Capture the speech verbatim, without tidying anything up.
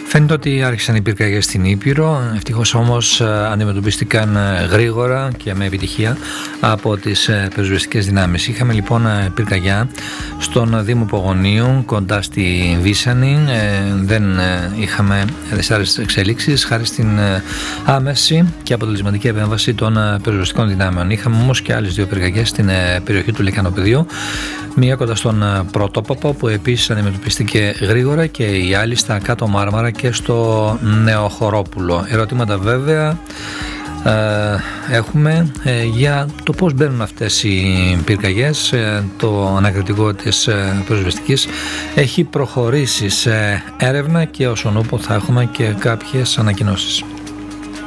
Φαίνεται ότι άρχισαν οι πυρκαγιές στην Ήπειρο, ευτυχώς όμως αντιμετωπίστηκαν γρήγορα και με επιτυχία από τις πυροσβεστικές δυνάμεις. Είχαμε λοιπόν πυρκαγιά στον Δήμο Πογονίων κοντά στη Βίσανη, δεν είχαμε δυσάρεστες εξελίξεις χάρη στην άμεση και αποτελεσματική επέμβαση των πυροσβεστικών δυνάμεων. Είχαμε όμως και άλλες δύο πυρκαγιές στην περιοχή του Λυκανοπεδίου, μία κοντά στον Πρωτόπαπο που επίσης αντιμετωπίστηκε γρήγορα και η άλλη στα Κάτω Μάρμαρα και στο Νεοχωρόπουλο. Ερωτήματα βέβαια ε, έχουμε ε, για το πώς μπαίνουν αυτές οι πυρκαγιές. Ε, το ανακριτικό της ε, πυροσβεστικής έχει προχωρήσει σε έρευνα και όσον ούπο θα έχουμε και κάποιες ανακοινώσεις.